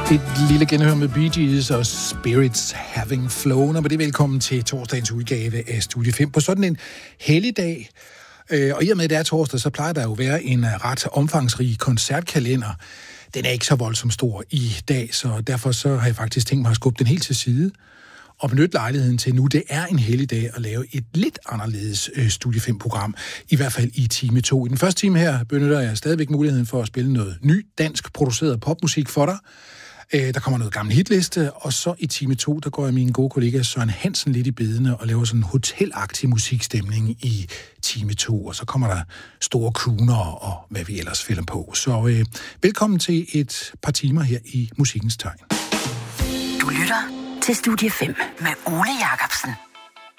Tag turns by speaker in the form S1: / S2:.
S1: Et lille genhør med Bee Gees og Spirits Having Flown, og med det velkommen til torsdagens udgave af Studie 5 på sådan en helligdag. Og i og med, at det er torsdag, så plejer der jo være en ret omfangsrig koncertkalender. Den er ikke så voldsomt stor i dag, så derfor så har jeg faktisk tænkt mig at skubbe den helt til side og benytte lejligheden til nu. Det er en helligdag at lave et lidt anderledes Studie 5-program, i hvert fald i time 2. I den første time her benytter jeg stadigvæk muligheden for at spille noget ny dansk produceret popmusik for dig. Der kommer noget gammel hitliste, og så i time 2, der går jeg min gode kollega Søren Hansen lidt i bedene og laver sådan en hotelagtig musikstemning i time 2, og så kommer der store crooner og hvad vi ellers finder på. Så velkommen til et par timer her i Musikkens Tegn.
S2: Du lytter til Studie 5 med Ole Jacobsen.